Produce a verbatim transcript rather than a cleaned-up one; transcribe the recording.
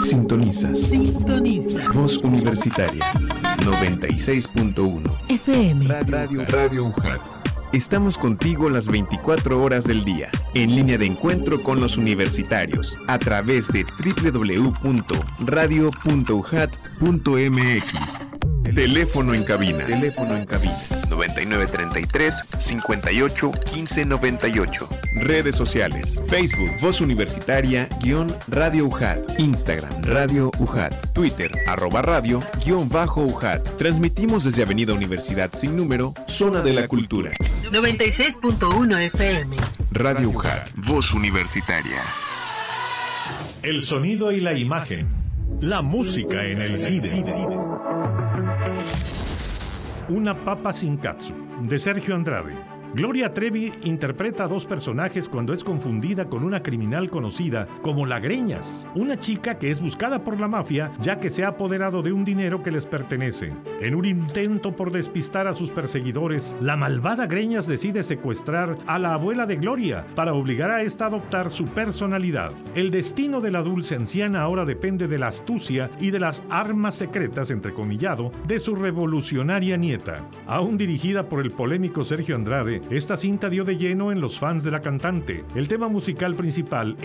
Sintonizas. Sintoniza. Voz Universitaria noventa y seis punto uno F M. Radio, Radio U J A T. Estamos contigo las veinticuatro horas del día, en línea de encuentro con los universitarios, a través de doble u doble u doble u punto radio punto u j a t punto m x. Teléfono en cabina. Teléfono en cabina. noventa y nueve treinta y tres, cincuenta y ocho, quince noventa y ocho. Redes sociales. Facebook, Voz Universitaria, guión Radio U J A T. Instagram, Radio U J A T. Twitter, arroba radio, guión bajo U J A T. Transmitimos desde Avenida Universidad Sin Número, Zona de la Cultura. noventa y seis punto uno F M. Radio U J A T. Voz Universitaria. El sonido y la imagen. La música en el cine. Una papa sin katsu, de Sergio Andrade. Gloria Trevi interpreta a dos personajes cuando es confundida con una criminal conocida como la Greñas, una chica que es buscada por la mafia ya que se ha apoderado de un dinero que les pertenece. En un intento por despistar a sus perseguidores, la malvada Greñas decide secuestrar a la abuela de Gloria para obligar a esta a adoptar su personalidad. El destino de la dulce anciana ahora depende de la astucia y de las armas secretas, entrecomillado, de su revolucionaria nieta. Aún dirigida por el polémico Sergio Andrade, esta cinta dio de lleno en los fans de la cantante. El tema musical principal